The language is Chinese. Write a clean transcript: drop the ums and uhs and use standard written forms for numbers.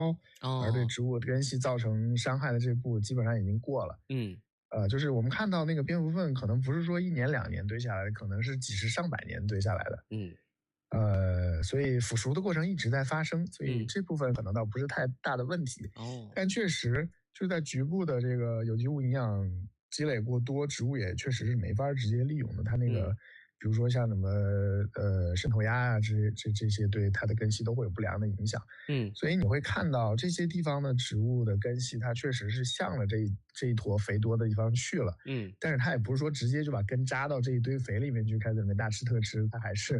而对哦， 植物根系造成伤害的这步基本上已经过了。 嗯就是我们看到那个蝙蝠粪可能不是说1年2年堆下来的，可能是几十上百年堆下来的。 嗯所以腐熟的过程一直在发生，所以嗯， 这部分可能倒不是太大的问题。 哦， 但确实就在局部的这个有机物营养积累过多，植物也确实是没法直接利用的。它那个， 嗯比如说像什么渗透压啊，这些对它的根系都会有不良的影响。 嗯所以你会看到这些地方的植物的根系，它确实是向了这一坨肥多的地方去了。 嗯但是它也不是说直接就把根扎到这一堆肥里面去开始里面大吃特吃，它还是